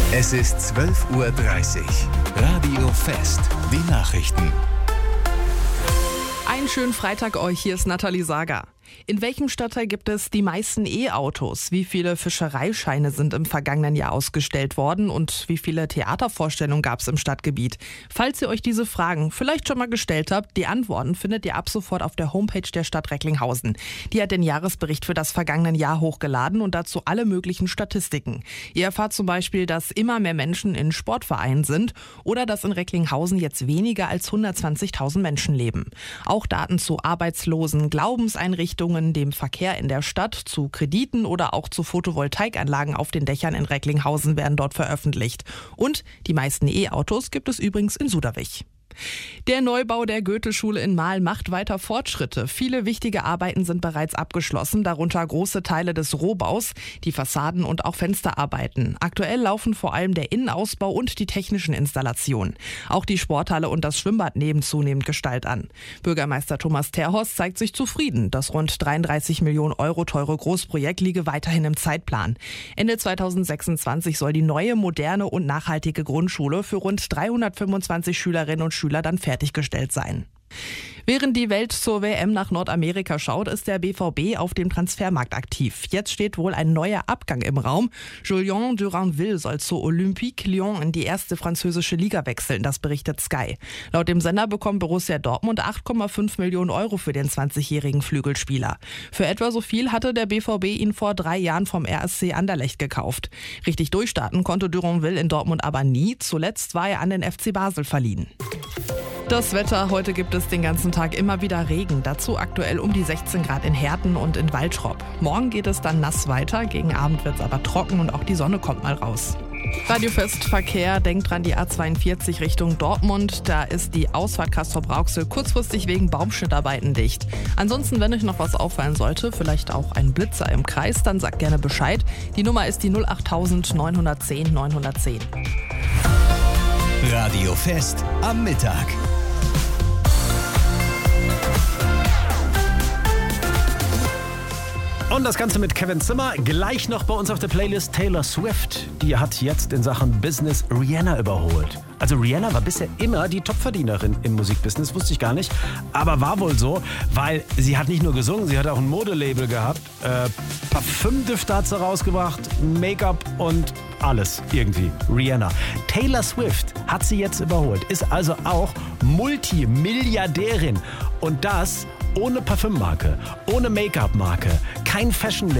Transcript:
Es ist 12:30 Uhr. Radio Fest. Die Nachrichten. Einen schönen Freitag euch, hier ist Nathalie Sager. In welchem Stadtteil gibt es die meisten E-Autos? Wie viele Fischereischeine sind im vergangenen Jahr ausgestellt worden? Und wie viele Theatervorstellungen gab es im Stadtgebiet? Falls ihr euch diese Fragen vielleicht schon mal gestellt habt, die Antworten findet ihr ab sofort auf der Homepage der Stadt Recklinghausen. Die hat den Jahresbericht für das vergangene Jahr hochgeladen und dazu alle möglichen Statistiken. Ihr erfahrt zum Beispiel, dass immer mehr Menschen in Sportvereinen sind oder dass in Recklinghausen jetzt weniger als 120.000 Menschen leben. Auch Daten zu Arbeitslosen, Glaubenseinrichtungen, dem Verkehr in der Stadt, zu Krediten oder auch zu Photovoltaikanlagen auf den Dächern in Recklinghausen werden dort veröffentlicht. Und die meisten E-Autos gibt es übrigens in Suderwich. Der Neubau der Goethe-Schule in Marl macht weiter Fortschritte. Viele wichtige Arbeiten sind bereits abgeschlossen, darunter große Teile des Rohbaus, die Fassaden und auch Fensterarbeiten. Aktuell laufen vor allem der Innenausbau und die technischen Installationen. Auch die Sporthalle und das Schwimmbad nehmen zunehmend Gestalt an. Bürgermeister Thomas Terhorst zeigt sich zufrieden. Das rund 33 Millionen Euro teure Großprojekt liege weiterhin im Zeitplan. Ende 2026 soll die neue, moderne und nachhaltige Grundschule für rund 325 Schülerinnen und Schüler dann fertiggestellt sein. Während die Welt zur WM nach Nordamerika schaut, ist der BVB auf dem Transfermarkt aktiv. Jetzt steht wohl ein neuer Abgang im Raum. Julien Duranville soll zu Olympique Lyon in die erste französische Liga wechseln, das berichtet Sky. Laut dem Sender bekommt Borussia Dortmund 8,5 Millionen Euro für den 20-jährigen Flügelspieler. Für etwa so viel hatte der BVB ihn vor 3 Jahren vom RSC Anderlecht gekauft. Richtig durchstarten konnte Duranville in Dortmund aber nie. Zuletzt war er an den FC Basel verliehen. Das Wetter, heute gibt es den ganzen Tag immer wieder Regen, dazu aktuell um die 16 Grad in Herten und in Waltrop. Morgen geht es dann nass weiter, gegen Abend wird es aber trocken und auch die Sonne kommt mal raus. Radiofest Verkehr, denkt dran die A42 Richtung Dortmund, da ist die Ausfahrt Castrop-Rauxel kurzfristig wegen Baumschnittarbeiten dicht. Ansonsten, wenn euch noch was auffallen sollte, vielleicht auch ein Blitzer im Kreis, dann sagt gerne Bescheid. Die Nummer ist die 08000 910 910. Radio Fest am Mittag. Und das Ganze mit Kevin Zimmer. Gleich noch bei uns auf der Playlist Taylor Swift. Die hat jetzt in Sachen Business Rihanna überholt. Also Rihanna war bisher immer die Topverdienerin im Musikbusiness, wusste ich gar nicht. Aber war wohl so, weil sie hat nicht nur gesungen, sie hat auch ein Modelabel gehabt. Parfümdüfte hat sie rausgebracht, Make-up und alles irgendwie. Rihanna. Taylor Swift hat sie jetzt überholt, ist also auch Multimilliardärin. Und das ohne Parfümmarke, ohne Make-up-Marke, kein Fashion